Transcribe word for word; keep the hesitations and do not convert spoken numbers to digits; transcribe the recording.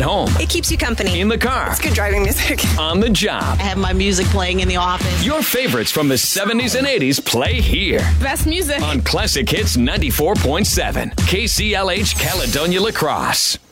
home. It keeps you company. In the car. It's good driving music. On the job. I have my music playing in the office. Your favorites from the seventies and eighties play here. Best music. On Classic Hits ninety-four point seven. K C L H Caledonia La Crosse.